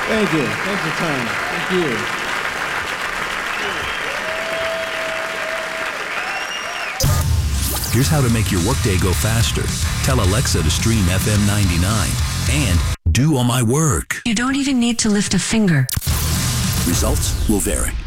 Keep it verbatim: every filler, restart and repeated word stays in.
Thank you. Thanks for time. Thank you. Here's how to make your workday go faster. Tell Alexa to stream F M ninety-nine and do all my work. You don't even need to lift a finger. Results will vary.